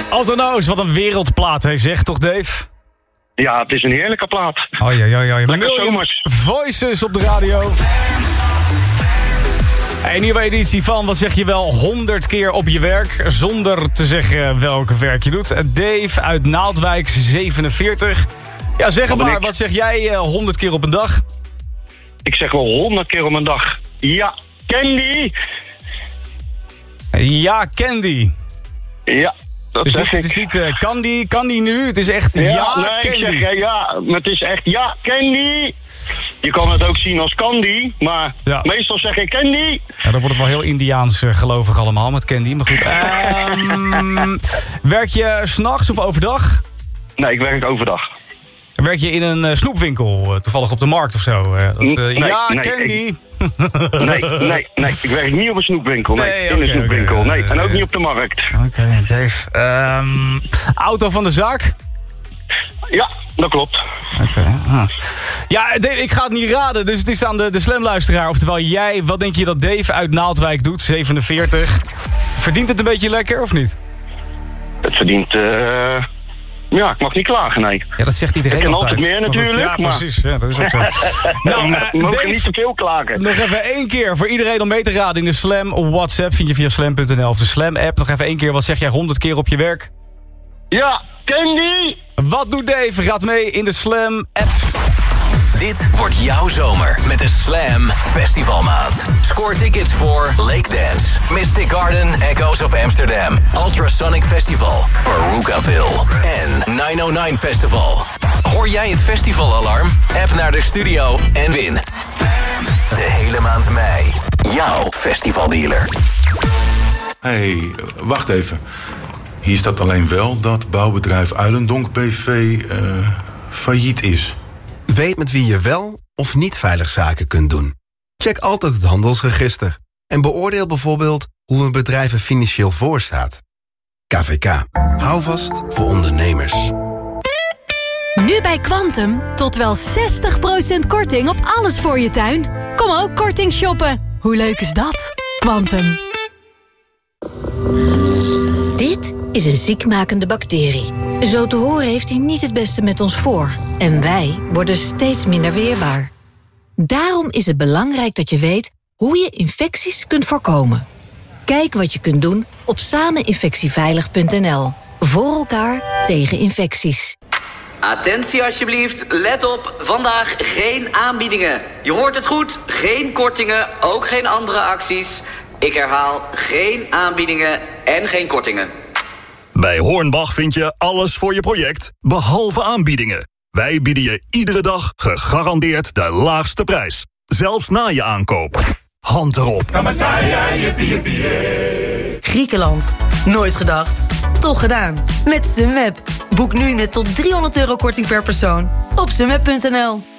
Altonoos, wat een wereldplaat, hij zegt toch, Dave? Ja, het is een heerlijke plaat. Oei. Lekker zomers. Voices op de radio. Een nieuwe editie van, wat zeg je wel, 100 keer op je werk. Zonder te zeggen welk werk je doet. Dave uit Naaldwijk, 47. Ja, zeg het maar, wat zeg jij 100 keer op een dag? Ik zeg wel 100 keer op een dag. Ja, Candy. Ja, Candy. Ja, dat dus zeg het is niet Candy nu, het is echt nee, Candy. Ik zeg ja, maar het is echt ja, Candy. Je kan het ook zien als Candy, maar meestal zeg ik Candy. Ja, dan wordt het wel heel Indiaans gelovig allemaal met Candy, maar goed. Werk je 's nachts of overdag? Nee, ik werk overdag. Werk je in een snoepwinkel, toevallig op de markt of zo? Candy. Nee. Ik werk niet op een snoepwinkel. Nee, in een snoepwinkel. Nee, en ook niet op de markt. Oké, Dave. Auto van de zaak? Ja, dat klopt. Oké. Ja, Dave, ik ga het niet raden, dus het is aan de slamluisteraar. Oftewel jij, wat denk je dat Dave uit Naaldwijk doet, 47? Verdient het een beetje lekker, of niet? Het verdient... Ja, ik mag niet klagen, nee. Ja, dat zegt iedereen. Ik kan altijd meer natuurlijk. Ja, precies. Ja, dat is ook zo. Nou, we mogen niet te veel klagen. Nog even 1 keer voor iedereen om mee te raden in de Slam op WhatsApp. Vind je via slam.nl of de Slam-app. Nog even 1 keer, wat zeg jij 100 keer op je werk? Ja, Candy! Wat doet Dave? Raad mee in de Slam-app. Dit wordt jouw zomer met de Slam Festivalmaand. Score tickets voor Lake Dance, Mystic Garden, Echoes of Amsterdam, Ultrasonic Festival, Perucaville en 909 Festival. Hoor jij het festivalalarm? App naar de studio en win. De hele maand mei. Jouw festivaldealer. Hey, wacht even. Hier staat alleen wel dat bouwbedrijf Uilendonk BV failliet is. Weet met wie je wel of niet veilig zaken kunt doen. Check altijd het handelsregister. En beoordeel bijvoorbeeld hoe een bedrijf er financieel voor staat. KVK. Hou vast voor ondernemers. Nu bij Quantum tot wel 60% korting op alles voor je tuin. Kom ook korting shoppen. Hoe leuk is dat? Quantum. Dit is een ziekmakende bacterie. Zo te horen heeft hij niet het beste met ons voor. En wij worden steeds minder weerbaar. Daarom is het belangrijk dat je weet hoe je infecties kunt voorkomen. Kijk wat je kunt doen op sameninfectieveilig.nl. Voor elkaar tegen infecties. Attentie alsjeblieft, let op, vandaag geen aanbiedingen. Je hoort het goed, geen kortingen, ook geen andere acties. Ik herhaal, geen aanbiedingen en geen kortingen. Bij Hornbach vind je alles voor je project, behalve aanbiedingen. Wij bieden je iedere dag gegarandeerd de laagste prijs. Zelfs na je aankoop. Hand erop. Griekenland. Nooit gedacht. Toch gedaan. Met Sunweb. Boek nu met tot €300 korting per persoon. Op sunweb.nl.